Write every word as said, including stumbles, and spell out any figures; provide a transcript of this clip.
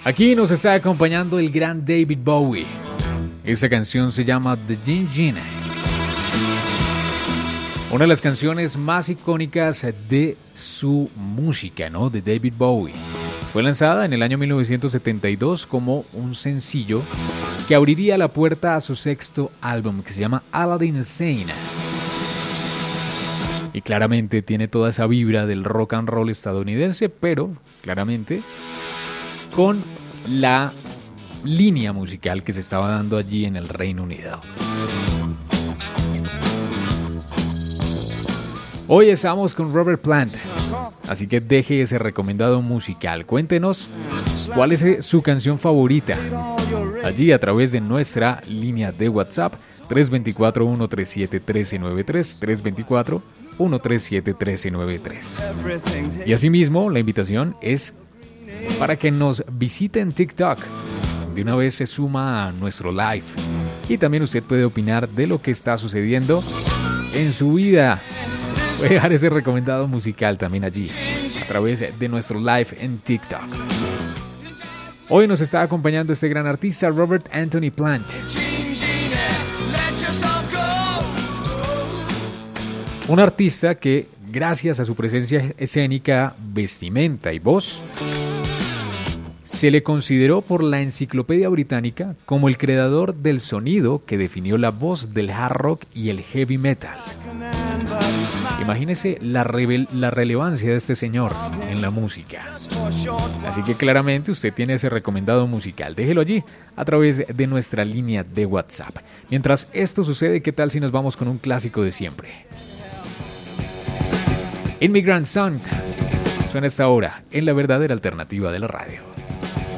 Aquí nos está acompañando el gran David Bowie. Esa canción se llama The Gin Gin. Una de las canciones más icónicas de su música, ¿no? De David Bowie. Fue lanzada en el año mil novecientos setenta y dos como un sencillo que abriría la puerta a su sexto álbum, que se llama Aladdin Sane. Y claramente tiene toda esa vibra del rock and roll estadounidense, pero claramente con la línea musical que se estaba dando allí en el Reino Unido. Hoy estamos con Robert Plant, así que deje ese recomendado musical. Cuéntenos cuál es su canción favorita allí a través de nuestra línea de WhatsApp tres dos cuatro, uno tres siete, uno tres nueve tres, tres dos cuatro, uno tres siete, uno tres nueve tres. Y asimismo, la invitación es para que nos visite en TikTok. De una vez se suma a nuestro live. Y también usted puede opinar de lo que está sucediendo en su vida. Puede dejar ese recomendado musical también allí, a través de nuestro live en TikTok. Hoy nos está acompañando este gran artista, Robert Anthony Plant. Un artista que, gracias a su presencia escénica, vestimenta y voz, se le consideró por la Enciclopedia Británica como el creador del sonido que definió la voz del hard rock y el heavy metal. Imagínese la, revel- la relevancia de este señor en la música. Así que claramente usted tiene ese recomendado musical. Déjelo allí a través de nuestra línea de WhatsApp. Mientras esto sucede, ¿qué tal si nos vamos con un clásico de siempre? Immigrant Song suena esta hora en la verdadera alternativa de la radio.